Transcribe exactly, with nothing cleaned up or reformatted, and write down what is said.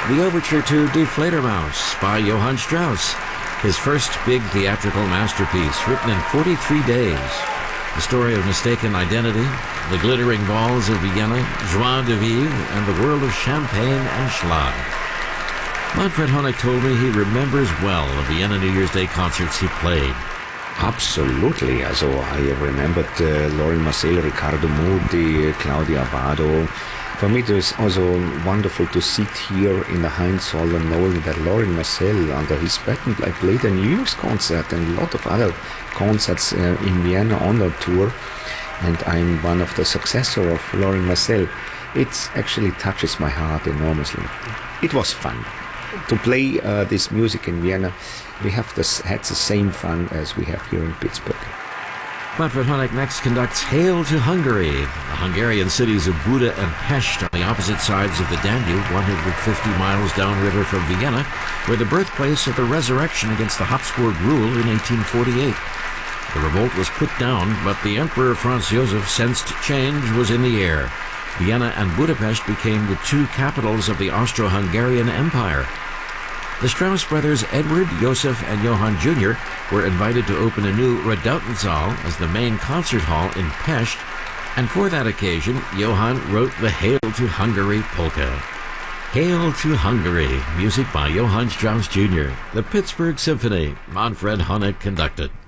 the overture to Die Fledermaus by Johann Strauss, his first big theatrical masterpiece, written in forty-three days. The story of mistaken identity, the glittering balls of Vienna, joie de vivre, and the world of champagne and schlag. Manfred Honeck told me he remembers well the Vienna New Year's Day concerts he played. Absolutely. Also, I remembered uh, Lorin Maazel, Riccardo Muti, Claudia Abbado. For me, it was also wonderful to sit here in the Heinz Hall and knowing that Lorin Maazel, under his patent, I played a New Year's concert and a lot of other concerts uh, in Vienna on that tour. And I'm one of the successors of Lorin Maazel. It actually touches my heart enormously. It was fun. To play uh, this music in Vienna, we have this, had the same fun as we have here in Pittsburgh. Manfred Honeck next conducts Hail to Hungary, the Hungarian cities of Buda and Pest on the opposite sides of the Danube, one hundred fifty miles downriver from Vienna, were the birthplace of the resurrection against the Habsburg rule in eighteen forty-eight. The revolt was put down, but the Emperor Franz Joseph sensed change was in the air. Vienna and Budapest became the two capitals of the Austro-Hungarian Empire. The Strauss brothers Edward, Joseph, and Johann Junior were invited to open a new Redoutensaal as the main concert hall in Pest, and for that occasion, Johann wrote the Hail to Hungary polka. Hail to Hungary, music by Johann Strauss Junior The Pittsburgh Symphony, Manfred Honeck conducted.